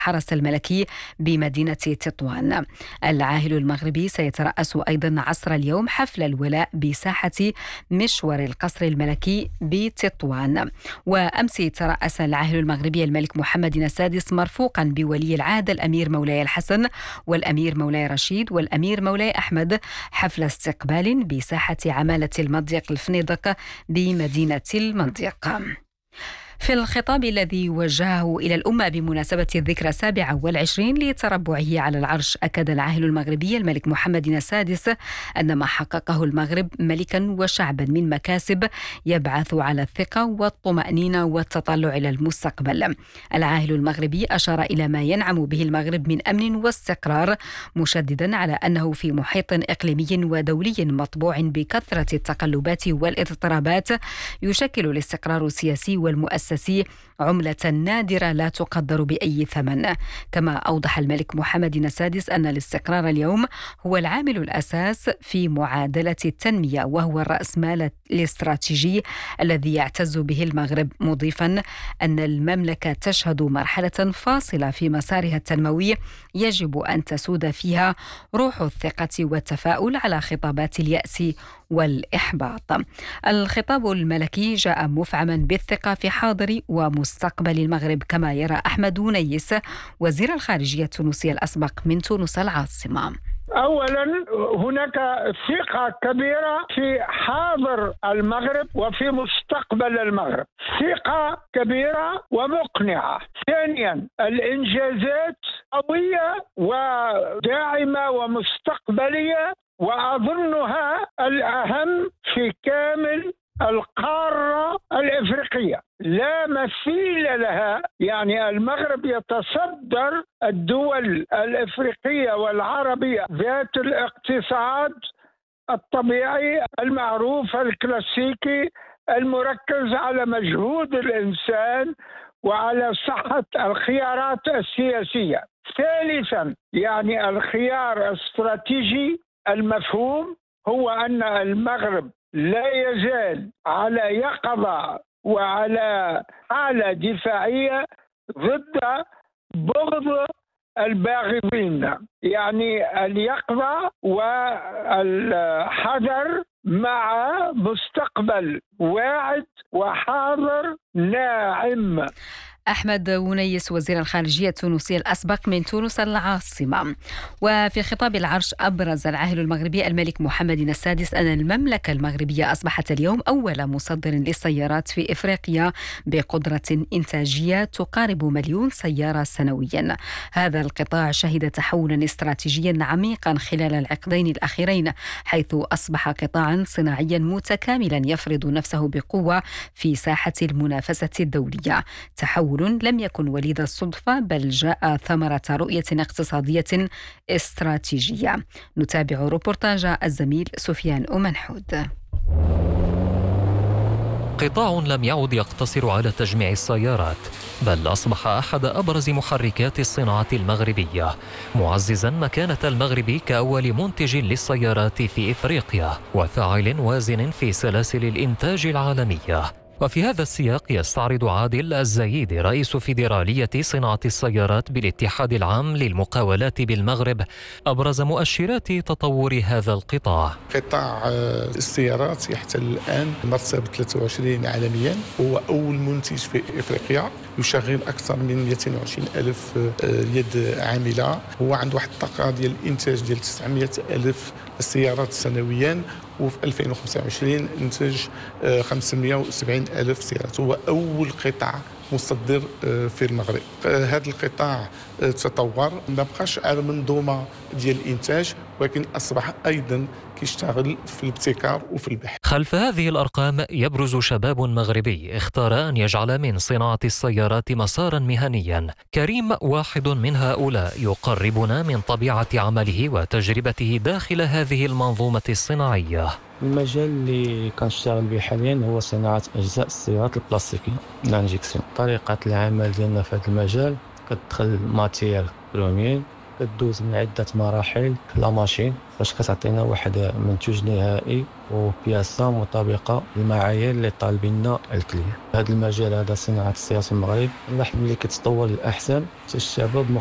الحرس الملكي بمدينة تطوان. العاهل المغربي سيترأس أيضا عصر اليوم حفل الولاء بساحة مشور القصر الملكي بتطوان. وأمس ترأس العاهل المغربي الملك محمد السادس مرفوقا بولي العهد الأمير مولاي الحسن والأمير مولاي رشيد والأمير مولاي أحمد حفل استقبال بساحة عمالة المضيق الفنيدق بمدينة المضيق. في الخطاب الذي وجهه إلى الأمة بمناسبة الذكرى 27 لتربعه على العرش، أكد العاهل المغربي الملك محمد السادس أن ما حققه المغرب ملكا وشعبا من مكاسب يبعث على الثقة والطمأنينة والتطلع إلى المستقبل. العاهل المغربي أشار إلى ما ينعم به المغرب من أمن واستقرار، مشددا على أنه في محيط إقليمي ودولي مطبوع بكثرة التقلبات والاضطرابات، يشكل الاستقرار السياسي والمؤسسي عملة نادرة لا تقدر بأي ثمن. كما أوضح الملك محمد السادس أن الاستقرار اليوم هو العامل الأساس في معادلة التنمية، وهو الرأسمال الاستراتيجي الذي يعتز به المغرب، مضيفا أن المملكة تشهد مرحلة فاصلة في مسارها التنموي يجب أن تسود فيها روح الثقة والتفاؤل على خطابات اليأس والإحباط. الخطاب الملكي جاء مفعما بالثقة في حاضر ومستقبل المغرب، كما يرى أحمد ونيس وزير الخارجية التونسي الأسبق من تونس العاصمة. أولا، هناك ثقة كبيرة في حاضر المغرب وفي مستقبل المغرب، ثقة كبيرة ومقنعة. ثانيا، الإنجازات قوية وداعمة ومستقبلية، وأظنها الأهم في كامل القارة الإفريقية، لا مثيل لها. يعني المغرب يتصدر الدول الإفريقية والعربية ذات الاقتصاد الطبيعي المعروف الكلاسيكي المركز على مجهود الإنسان وعلى صحة الخيارات السياسية. ثالثا، يعني الخيار الاستراتيجي المفهوم هو أن المغرب لا يزال على يقظة وعلى حالة دفاعية ضد بغض الباغضين، يعني اليقظة والحذر مع مستقبل واعد وحاضر ناعم. أحمد ونيس وزير الخارجية التونسي الأسبق من تونس العاصمة. وفي خطاب العرش أبرز العاهل المغربي الملك محمد السادس أن المملكة المغربية أصبحت اليوم أول مصدر للسيارات في إفريقيا بقدرة إنتاجية تقارب 1,000,000 سيارة سنويا. هذا القطاع شهد تحولا استراتيجيا عميقا خلال العقدين الأخيرين، حيث أصبح قطاعا صناعيا متكاملا يفرض نفسه بقوة في ساحة المنافسة الدولية. تحول لم يكن وليد الصدفة، بل جاء ثمرة رؤية اقتصادية استراتيجية. نتابع روبورتاج الزميل سفيان أمنحود. قطاع لم يعد يقتصر على تجميع السيارات، بل أصبح أحد أبرز محركات الصناعة المغربية، معززا مكانة المغرب كأول منتج للسيارات في إفريقيا وفاعل وازن في سلاسل الإنتاج العالمية. وفي هذا السياق يستعرض عادل الزايد رئيس فيدرالية صناعة السيارات بالاتحاد العام للمقاولات بالمغرب أبرز مؤشرات تطور هذا القطاع. قطاع السيارات يحتل الآن مرتبة 23 عالميا، هو أول منتج في إفريقيا، يشغل أكثر من 220 ألف يد عاملة، هو عنده واحد الطاقة ديال الإنتاج ديال 900 ألف سيارات سنويا، وفي 2025 انتج 570 ألف سيارة. هو أول قطاع مصدر في المغرب. هذا القطاع تطور، ما بقاش على منظومة ديال الإنتاج، ولكن أصبح أيضا كيشتغل في الابتكار وفي البحث. خلف هذه الأرقام يبرز شباب مغربي اختار أن يجعل من صناعة السيارات مسارا مهنيا. كريم واحد من هؤلاء، يقربنا من طبيعة عمله وتجربته داخل هذه المنظومة الصناعية. المجال اللي كنشتغل به حاليا هو صناعة أجزاء السيارات البلاستيكية الانجكسيون. طريقة العمل ديالنا في هذا المجال كتدخل ماتير بروميير، كدوز من عدة مراحل لا ماشين باش كتعطينا واحد منتوج نهائي وبياسة مطابقة للمعايير اللي طالبيننا الكليان. هذا المجال هذا صناعة السيارات في المغرب نلاحظ ملي كتطور الأحسن حتى الشباب